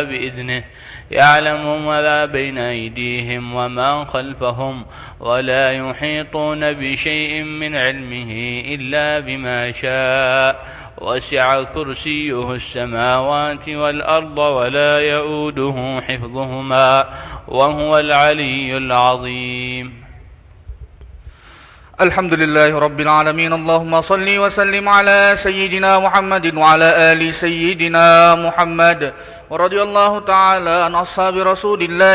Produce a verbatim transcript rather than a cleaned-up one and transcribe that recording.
إلا بإذنه يعلم ما بين أيديهم وما خلفهم ولا يحيطون بشيء من علمه إلا بما شاء وسع كرسيه السماوات والأرض ولا يؤوده حفظهما وهو العلي العظيم. الحمد لله رب العالمين. اللهم صل وسلم على سيدنا محمد وعلى آل سيدنا محمد، ورضي الله تعالى عن أصحاب رسول الله